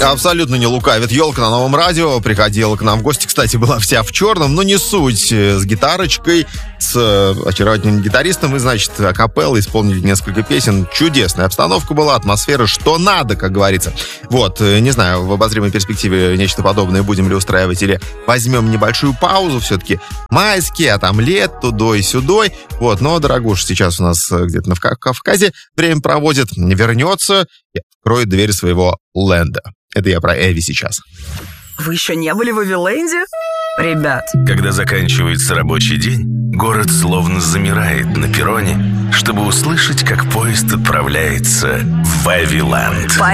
абсолютно не лукавит. Елка на Новом радио приходила к нам в гости. Кстати, была вся в черном, но не суть. С гитарочкой, с очаровательным гитаристом. И, значит, акапелла исполнили несколько песен. Чудесная обстановка была, атмосфера, что надо, как говорится. Вот, не знаю, в обозримой перспективе нечто подобное будем ли устраивать, или возьмем небольшую паузу. Все-таки майские, а там лет, тудой-сюдой. Вот, но Дорогуша сейчас у нас где-то на Кавказе время проводит, вернется и откроет дверь своего ленда. Это я про Эви сейчас. Вы еще не были в Эвиленде? Ребят. Когда заканчивается рабочий день, город словно замирает на перроне, чтобы услышать, как поезд отправляется в Эвиленд.